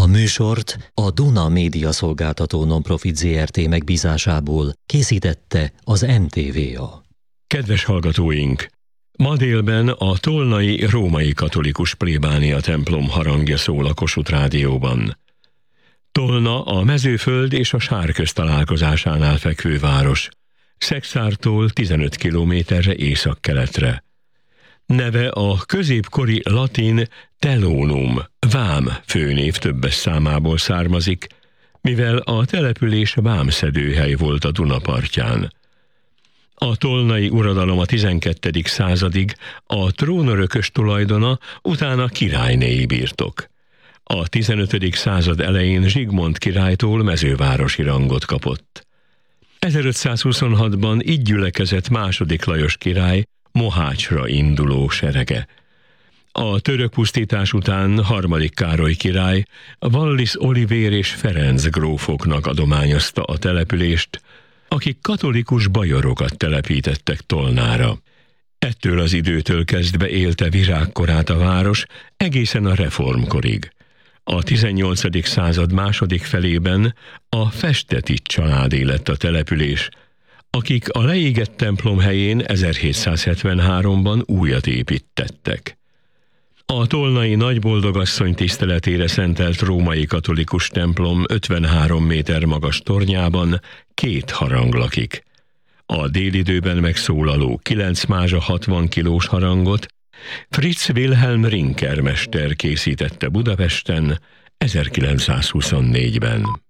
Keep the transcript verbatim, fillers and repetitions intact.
műsort a Duna Média Szolgáltató Nonprofit zé er té megbízásából készítette az em té vé á. Kedves hallgatóink! Ma délben a tolnai római katolikus plébánia templom harangja szól a Kossuth Rádióban. Tolna a Mezőföld és a Sár köz találkozásánál fekvő város, Szekszártól tizenöt kilométerre északkeletre. Neve a középkori latin tellonum, vám főnév többes számából származik, mivel a település vámszedőhely volt a Duna partján. A tolnai uradalom a tizenkettedik századig a trónörökös tulajdona, utána királynéi birtok. A tizenötödik század elején Zsigmond királytól mezővárosi rangot kapott. ezerötszázhuszonhatban így gyülekezett második Lajos király Mohácsra induló serege. A török pusztítás után harmadik Károly király Wallis Olivér és Ferenc grófoknak adományozta a települést, akik katolikus bajorokat telepítettek Tolnára. Ettől az időtől kezdve élte virágkorát a város egészen a reformkorig. A tizennyolcadik század második felében a Festeti családé lett a település, akik a leégett templom helyén ezerhétszázhetvenháromban újat építettek. A tolnai Nagyboldogasszony tiszteletére szentelt római katolikus templom ötvenhárom méter magas tornyában két harang lakik. A délidőben megszólaló kilenc mázsa hatvan kilós harangot Fritz Wilhelm Rinker mester készítette Budapesten ezerkilencszázhuszonnégyben.